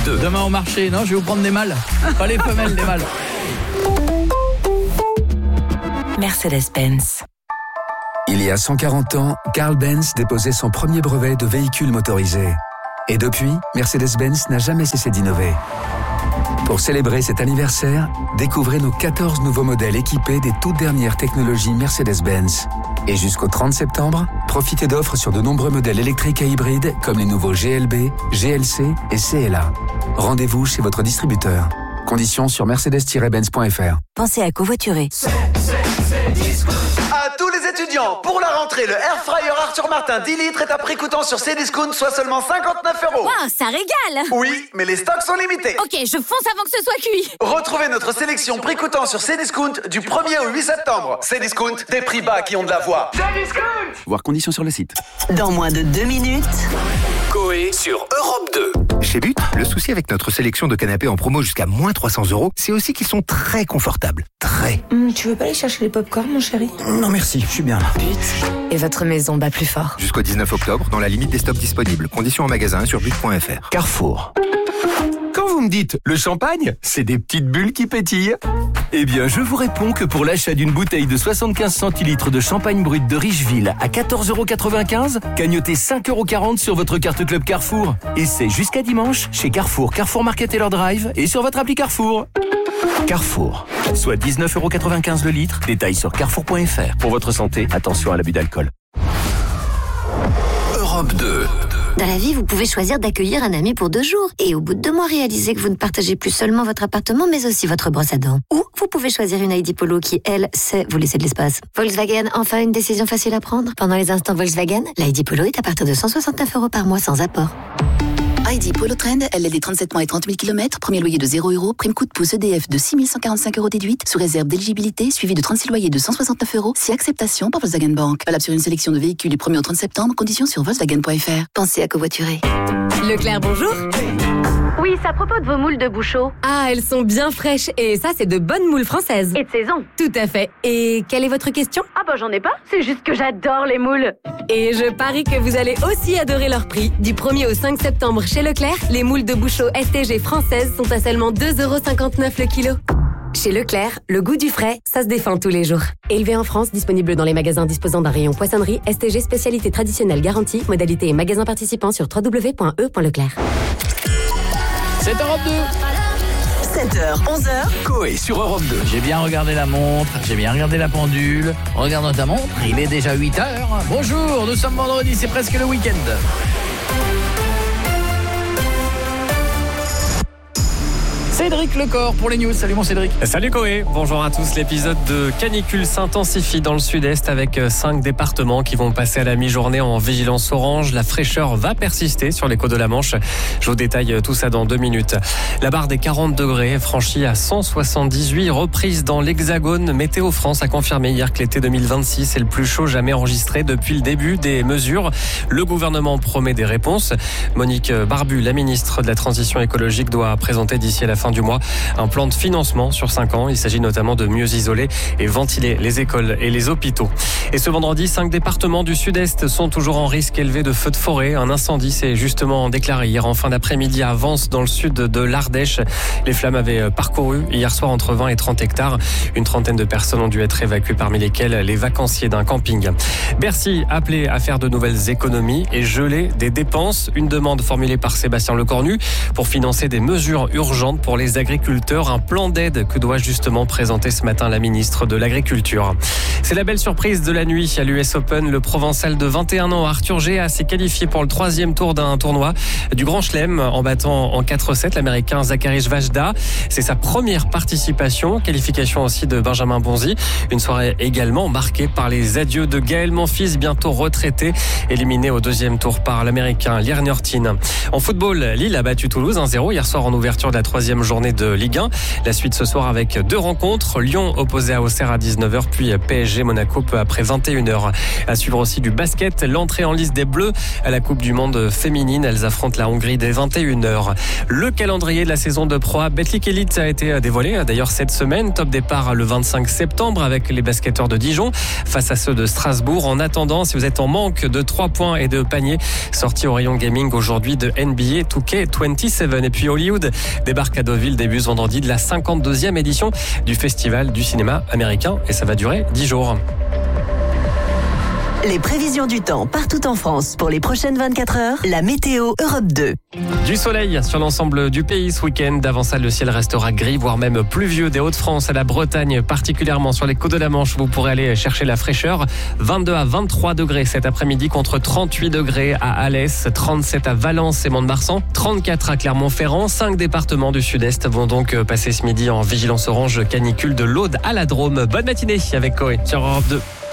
2. Demain au marché, non, je vais vous prendre des mâles. Pas les femelles, des mâles. Mercedes-Benz. Il y a 140 ans, Carl Benz déposait son premier brevet de véhicule motorisé. Et depuis, Mercedes-Benz n'a jamais cessé d'innover. Pour célébrer cet anniversaire, découvrez nos 14 nouveaux modèles équipés des toutes dernières technologies Mercedes-Benz. Et jusqu'au 30 septembre, profitez d'offres sur de nombreux modèles électriques et hybrides comme les nouveaux GLB, GLC et CLA. Rendez-vous chez votre distributeur. Conditions sur mercedes-benz.fr. Pensez à covoiturer. À tous les étudiants, pour la rentrée, le Air Fryer Arthur Martin 10 litres est à prix coûtant sur Cdiscount, soit seulement 59 €. Wow, ça régale! Oui, mais les stocks sont limités. Ok, je fonce avant que ce soit cuit. Retrouvez notre sélection prix coûtant sur Cdiscount du 1er au 8 septembre. Cdiscount, des prix bas qui ont de la voix. Cdiscount! Voir conditions sur le site. Dans moins de 2 minutes. Coé sur Europe 2. Chez But, le souci avec notre sélection de canapés en promo jusqu'à moins 300 €, c'est aussi qu'ils sont très confortables. Très. Tu veux pas aller chercher les pop-corn, mon chéri? Non merci, je suis bien là. But. Et votre maison bat plus fort. Jusqu'au 19 octobre, dans la limite des stocks disponibles. Conditions en magasin sur but.fr. Carrefour. Quand vous me dites le champagne, c'est des petites bulles qui pétillent. Eh bien, je vous réponds que pour l'achat d'une bouteille de 75 centilitres de champagne brut de Richeville à 14,95 €, cagnotez 5,40 € sur votre carte Club Carrefour. Et c'est jusqu'à dimanche chez Carrefour, Carrefour Market et leur drive et sur votre appli Carrefour. Carrefour, soit 19,95 € le litre. Détails sur carrefour.fr. Pour votre santé, attention à l'abus d'alcool. Europe 2. Dans la vie, vous pouvez choisir d'accueillir un ami pour 2 jours et au bout de 2 mois réaliser que vous ne partagez plus seulement votre appartement mais aussi votre brosse à dents. Ou vous pouvez choisir une ID Polo qui, elle, sait vous laisser de l'espace. Volkswagen, enfin une décision facile à prendre. Pendant les instants Volkswagen, l'ID Polo est à partir de 169 € par mois sans apport. ID Polo Trend, LLD 37 mois et 30 000 km, premier loyer de 0 €, prime coup de pouce EDF de 6 145 € déduite, sous réserve d'éligibilité, suivi de 36 loyers de 169 €, si acceptation par Volkswagen Bank. Valable sur une sélection de véhicules du 1er au 30 septembre, conditions sur Volkswagen.fr. Pensez à covoiturer. Leclerc, bonjour. Oui, c'est à propos de vos moules de bouchot. Ah, elles sont bien fraîches et ça, c'est de bonnes moules françaises. Et de saison. Tout à fait. Et quelle est votre question? Ah bah j'en ai pas, c'est juste que j'adore les moules. Et je parie que vous allez aussi adorer leur prix. Du 1er au 5 septembre chez Leclerc, les moules de bouchot STG françaises sont à seulement 2,59 € le kilo. Chez Leclerc, le goût du frais, ça se défend tous les jours. Élevé en France, disponible dans les magasins disposant d'un rayon poissonnerie, STG spécialité traditionnelle garantie, modalité et magasins participants sur www.e.leclerc. C'est Europe 2. 7h, 11h. Coé sur Europe 2. J'ai bien regardé la montre, j'ai bien regardé la pendule. Regarde ta montre, il est déjà 8h. Bonjour, nous sommes vendredi, c'est presque le week-end. Cédric Lecor pour les news. Salut mon Cédric. Salut Coé, bonjour à tous. L'épisode de canicule s'intensifie dans le sud-est avec 5 départements qui vont passer à la mi-journée en vigilance orange. La fraîcheur va persister sur les côtes de la Manche. Je vous détaille tout ça dans 2 minutes. La barre des 40 degrés est franchie à 178 reprises dans l'Hexagone. Météo France a confirmé hier que l'été 2026 est le plus chaud jamais enregistré depuis le début des mesures. Le gouvernement promet des réponses. Monique Barbu, la ministre de la Transition écologique, doit présenter d'ici à la fin du mois un plan de financement sur 5 ans. Il s'agit notamment de mieux isoler et ventiler les écoles et les hôpitaux. Et ce vendredi, 5 départements du sud-est sont toujours en risque élevé de feux de forêt. Un incendie s'est justement déclaré hier en fin d'après-midi à Vence, dans le sud de l'Ardèche. Les flammes avaient parcouru hier soir entre 20 et 30 hectares. Une trentaine de personnes ont dû être évacuées, parmi lesquelles les vacanciers d'un camping. Bercy appelé à faire de nouvelles économies et geler des dépenses. Une demande formulée par Sébastien Lecornu pour financer des mesures urgentes pour les agriculteurs. Un plan d'aide que doit justement présenter ce matin la ministre de l'Agriculture. C'est la belle surprise de la nuit à l'US Open. Le Provençal de 21 ans, Arthur Gea, s'est qualifié pour le 3e tour d'un tournoi du Grand Chelem en battant en 4-7 l'Américain Zaccharis Vajda. C'est sa première participation. Qualification aussi de Benjamin Bonzi. Une soirée également marquée par les adieux de Gaël Monfils, bientôt retraité, éliminé au 2e tour par l'Américain Lier Nortin. En football, Lille a battu Toulouse 1-0 hier soir en ouverture de la 3e journée journée de Ligue 1. La suite ce soir avec 2 rencontres. Lyon opposé à Auxerre à 19h, puis PSG Monaco peu après 21h. À suivre aussi du basket, l'entrée en lice des Bleus à la Coupe du Monde féminine. Elles affrontent la Hongrie dès 21h. Le calendrier de la saison de Pro A Betclic Elite a été dévoilé d'ailleurs cette semaine. Top départ le 25 septembre avec les basketteurs de Dijon face à ceux de Strasbourg. En attendant, si vous êtes en manque de 3 points et de paniers, sortie au rayon gaming aujourd'hui de NBA 2K27. Et puis Hollywood débarque à Deauville début vendredi de la 52e édition du Festival du cinéma américain et ça va durer 10 jours. Les prévisions du temps partout en France pour les prochaines 24 heures. La météo Europe 2. Du soleil sur l'ensemble du pays ce week-end. Avant ça, le ciel restera gris, voire même pluvieux des Hauts-de-France à la Bretagne, particulièrement sur les côtes de la Manche. Vous pourrez aller chercher la fraîcheur. 22 à 23 degrés cet après-midi contre 38 degrés à Alès, 37 à Valence et Mont-de-Marsan, 34 à Clermont-Ferrand. 5 départements du sud-est vont donc passer ce midi en vigilance orange canicule de l'Aude à la Drôme. Bonne matinée avec Coé sur Europe 2.